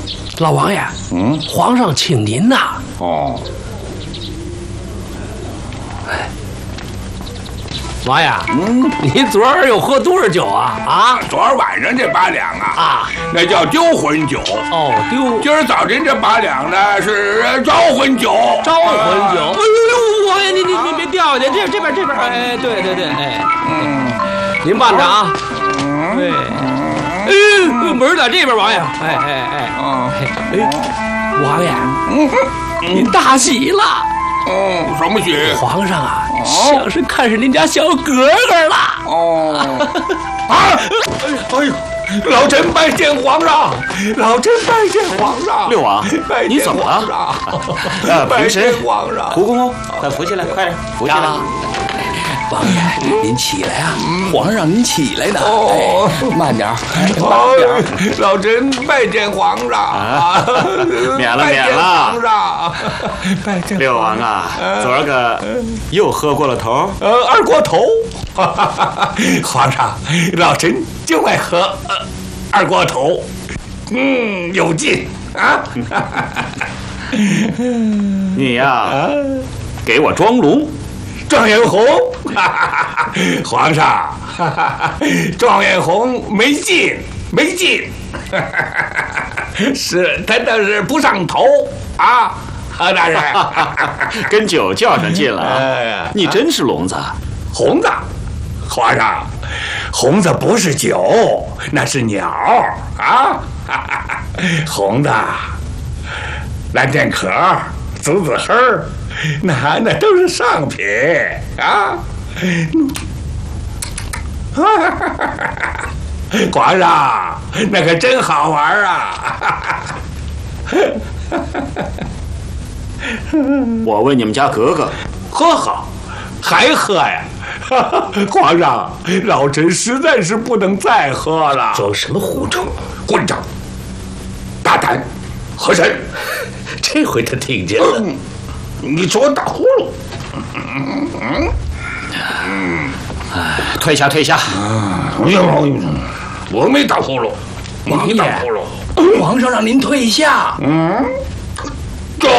老王爷，皇上请您呐。 哦， 王爷，您昨儿又喝多少酒啊？啊， 昨儿晚上这8两啊，那叫丢魂酒。 哦，丢。 今儿早晨这8两呢是招魂酒。 招魂酒。哎呦，王爷，您别掉下去，这边，哎，对，哎，您慢着啊。对。门在这边，王爷。哎，王爷，您大喜了。 什么喜？ 皇上啊，像是看上您家小哥哥了。哎呦，老臣拜见皇上， 六王，你怎么了？ 拜见皇上， 胡公公，快扶起来，快点扶起来。 王爷，您起来啊！ 皇上让您起来呢。慢点， 老臣拜见皇上。 免了。 皇上，拜见六王啊，昨儿个又喝过了头。 二锅头。皇上，老臣就爱喝二锅头。有劲啊！ 你呀，给我装聋。 状元红，皇上，状元红没劲，是他倒是不上头啊，何大人， 跟酒较上劲了啊！你真是聋子， 红子，皇上，红子不是酒，那是鸟啊，红子，蓝靛壳，紫子黑儿。那都是上品啊！皇上，那可真好玩啊！ 我问你们家格格， 喝好，还喝呀？皇上，老臣实在是不能再喝了。 装什么胡扯！ 混账！大胆！和珅， 这回他听见了。 你说我打呼噜。 退下。 我没打呼噜，你打呼噜。 皇上让您退下。 走。